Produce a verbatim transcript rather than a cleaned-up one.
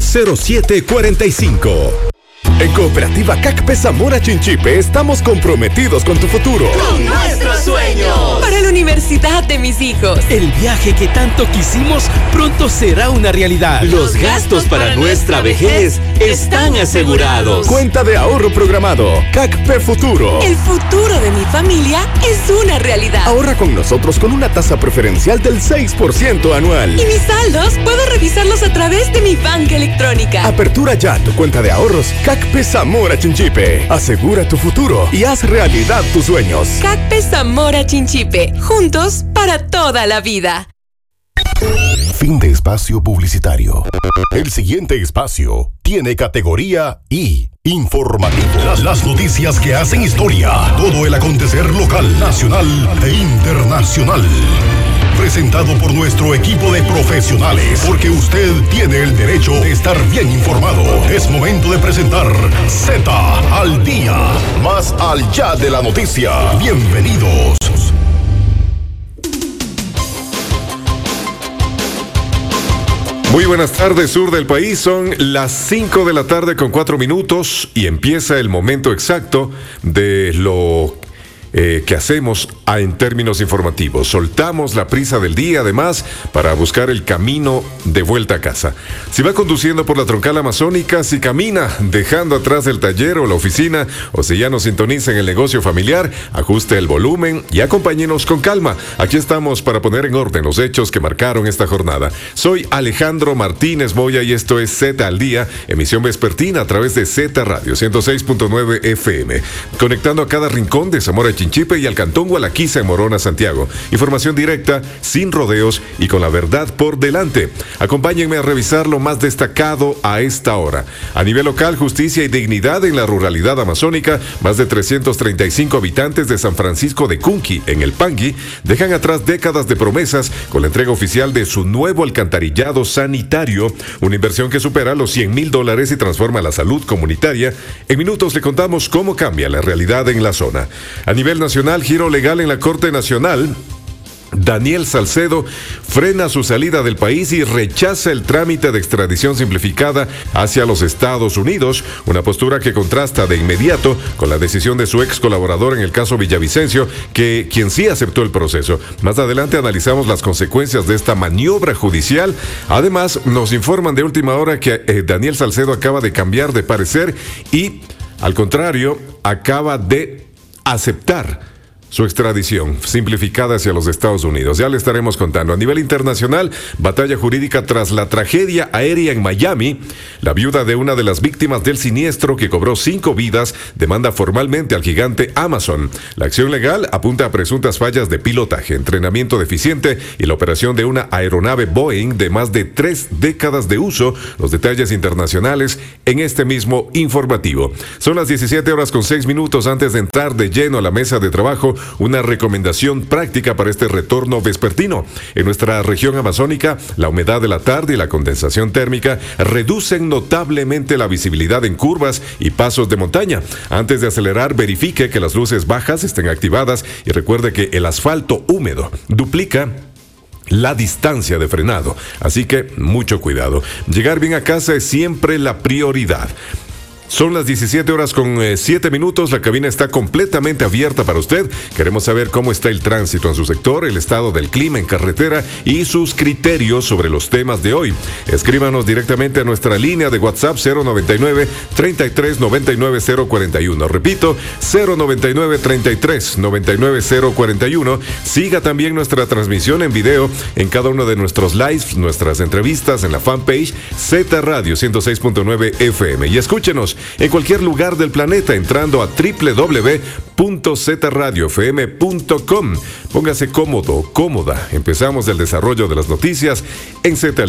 cero siete cuatro cinco. En Cooperativa C A C P Zamora Chinchipe estamos comprometidos con tu futuro. ¡Con nuestros sueños! Para la universidad de mis hijos. El viaje que tanto quisimos pronto será una realidad. Los gastos para nuestra vejez están asegurados. Cuenta de ahorro programado. C A C P Futuro. El futuro de mi familia es una realidad. Ahorra con nosotros con una tasa preferencial del seis por ciento anual. Y mis saldos puedo revisarlos a través de mi banca electrónica. Apertura ya tu cuenta de ahorros C A C P Zamora Chinchipe. Asegura tu futuro y haz realidad tus sueños. C A C P Zamora Chinchipe. Juntos para toda la vida. Fin de espacio publicitario. El siguiente espacio tiene categoría I, informativo. Las, las noticias que hacen historia. Todo el acontecer local, nacional e internacional. Presentado por nuestro equipo de profesionales, porque usted tiene el derecho de estar bien informado. Es momento de presentar Z al día, más al ya de la noticia. Bienvenidos. Muy buenas tardes, sur del país. Son las cinco de la tarde con cuatro minutos y empieza el momento exacto de lo Eh, que hacemos a, en términos informativos. Soltamos la prisa del día, además, para buscar el camino de vuelta a casa. Si va conduciendo por la troncal amazónica, si camina dejando atrás el taller o la oficina, o si ya nos sintoniza en el negocio familiar, ajuste el volumen y acompáñenos con calma. Aquí estamos para poner en orden los hechos que marcaron esta jornada. Soy Alejandro Martínez Moya y esto es Z al Día, emisión vespertina a través de Z Radio ciento seis punto nueve F M, conectando a cada rincón de Zamora Chinchipe y al Cantón Gualaquiza en Morona, Santiago. Información directa, sin rodeos y con la verdad por delante. Acompáñenme a revisar lo más destacado a esta hora. A nivel local, justicia y dignidad en la ruralidad amazónica. Más de trescientos treinta y cinco habitantes de San Francisco de Cunqui, en el Pangui, dejan atrás décadas de promesas con la entrega oficial de su nuevo alcantarillado sanitario, una inversión que supera los cien mil dólares y transforma la salud comunitaria. En minutos le contamos cómo cambia la realidad en la zona. A nivel nacional, giro legal en la Corte Nacional. Daniel Salcedo frena su salida del país y rechaza el trámite de extradición simplificada hacia los Estados Unidos, una postura que contrasta de inmediato con la decisión de su ex colaborador en el caso Villavicencio, que quien sí aceptó el proceso. Más adelante analizamos las consecuencias de esta maniobra judicial. Además, nos informan de última hora que eh, Daniel Salcedo acaba de cambiar de parecer y, al contrario, acaba de aceptar su extradición simplificada hacia los Estados Unidos. Ya le estaremos contando. A nivel internacional, batalla jurídica tras la tragedia aérea en Miami. La viuda de una de las víctimas del siniestro, que cobró cinco vidas, demanda formalmente al gigante Amazon. La acción legal apunta a presuntas fallas de pilotaje, entrenamiento deficiente y la operación de una aeronave Boeing de más de tres décadas de uso. Los detalles internacionales en este mismo informativo. Son las diecisiete horas con seis minutos. Antes de entrar de lleno a la mesa de trabajo, una recomendación práctica para este retorno vespertino. En nuestra región amazónica, la humedad de la tarde y la condensación térmica reducen notablemente la visibilidad en curvas y pasos de montaña. Antes de acelerar, verifique que las luces bajas estén activadas y recuerde que el asfalto húmedo duplica la distancia de frenado. Así que mucho cuidado. Llegar bien a casa es siempre la prioridad. Son las diecisiete horas con siete minutos. La cabina está completamente abierta para usted. Queremos saber cómo está el tránsito en su sector, el estado del clima en carretera y sus criterios sobre los temas de hoy. Escríbanos directamente a nuestra línea de WhatsApp cero noventa y nueve, treinta y tres, noventa y nueve, cero cuarenta y uno. Repito, cero noventa y nueve, treinta y tres, noventa y nueve, cero cuarenta y uno. Siga también nuestra transmisión en video en cada uno de nuestros lives, nuestras entrevistas en la fanpage Z Radio ciento seis punto nueve F M. Y escúchenos en cualquier lugar del planeta entrando a doble u doble u doble u punto z radio f m punto com. Póngase cómodo, cómoda. Empezamos el desarrollo de las noticias en Z.